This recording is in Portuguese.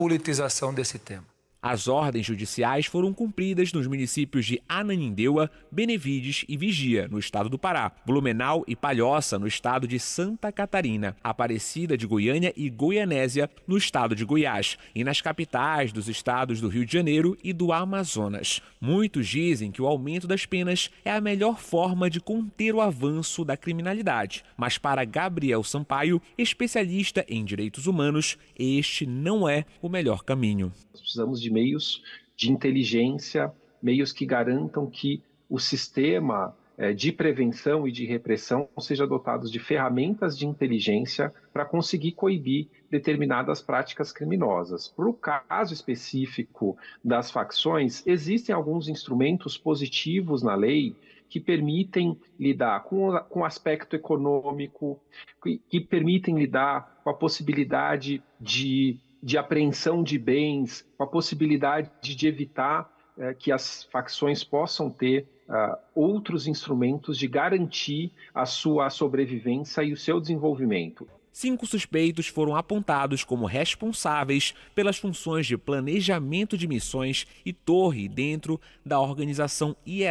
politização desse tema. As ordens judiciais foram cumpridas nos municípios de Ananindeua, Benevides e Vigia, no estado do Pará, Blumenau e Palhoça, no estado de Santa Catarina, Aparecida de Goiânia e Goianésia, no estado de Goiás, e nas capitais dos estados do Rio de Janeiro e do Amazonas. Muitos dizem que o aumento das penas é a melhor forma de conter o avanço da criminalidade, mas para Gabriel Sampaio, especialista em direitos humanos, este não é o melhor caminho. Nós precisamos de meios de inteligência, meios que garantam que o sistema de prevenção e de repressão seja dotado de ferramentas de inteligência para conseguir coibir determinadas práticas criminosas. Para o caso específico das facções, existem alguns instrumentos positivos na lei que permitem lidar com o aspecto econômico, que permitem lidar com a possibilidade de apreensão de bens, com a possibilidade de evitar que as facções possam ter outros instrumentos de garantir a sua sobrevivência e o seu desenvolvimento. 5 suspeitos foram apontados como responsáveis pelas funções de planejamento de missões e torre dentro da organização IS.